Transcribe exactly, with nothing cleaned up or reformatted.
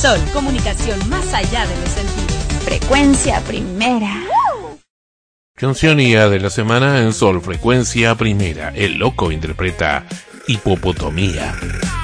Sol, comunicación más allá de los sentidos. Frecuencia primera. Canción I A de la semana en Sol, Frecuencia Primera. El Loco interpreta Hipopotomía.